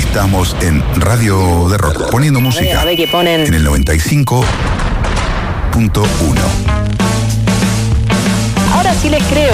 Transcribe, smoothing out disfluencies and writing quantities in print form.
Estamos en Radio de Rock, poniendo música A ver qué ponen. en el 95.1. Ahora sí les creo.